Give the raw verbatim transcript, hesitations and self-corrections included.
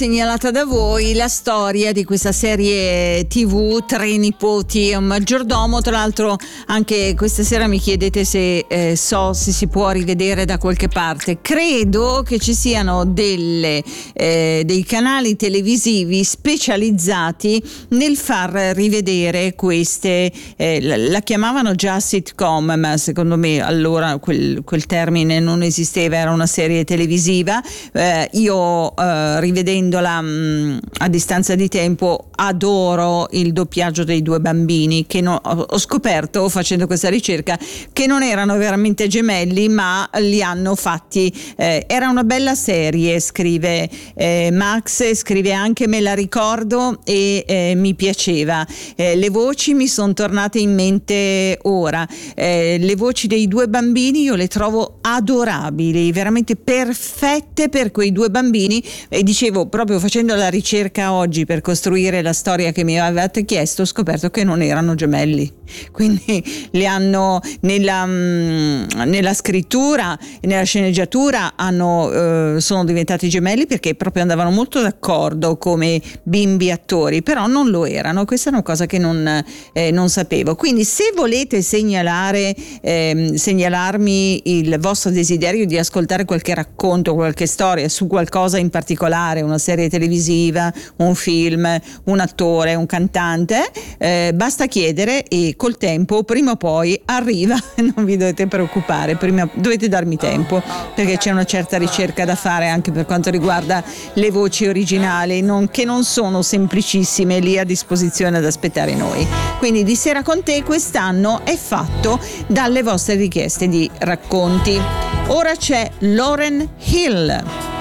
segnalata da voi la storia di questa serie tivù, Tre nipoti e un maggiordomo. Tra l'altro anche questa sera mi chiedete se eh, so se si può rivedere da qualche parte. Credo che ci siano delle, eh, dei canali televisivi specializzati nel far rivedere queste, eh, la, la chiamavano già sitcom, ma secondo me allora quel, quel termine non esisteva, era una serie televisiva. Eh, io eh, rivedendola mh, a distanza di tempo adoro il doppiaggio dei due bambini che no, ho scoperto facendo questa ricerca che non erano veramente gemelli ma li hanno fatti, eh, era una bella serie, scrive eh, Max, scrive anche me la ricordo e eh, mi piaceva, eh, le voci mi sono tornate in mente ora, eh, le voci dei due bambini io le trovo adorabili, veramente perfette per quei due bambini. E dicevo, proprio facendo la ricerca oggi per costruire la storia che mi avevate chiesto, ho scoperto che non erano gemelli, quindi li hanno nella, mh, nella scrittura e nella sceneggiatura hanno, eh, sono diventati gemelli perché proprio andavano molto d'accordo come bimbi attori, però non lo erano. Questa è una cosa che non, eh, non sapevo. Quindi se volete segnalare eh, segnalarmi il vostro desiderio di ascoltare qualche racconto, qualche storia su qualcosa in particolare, una serie televisiva, un film, un attore, un cantante, eh, basta chiedere e col tempo prima o poi arriva, non vi dovete preoccupare, prima dovete darmi tempo perché c'è una certa ricerca da fare anche per quanto riguarda le voci originali, non, che non sono semplicissime lì a disposizione ad aspettare noi. Quindi Di Sera con te quest'anno è fatto dalle vostre richieste di racconti. Ora c'è Lauryn Hill.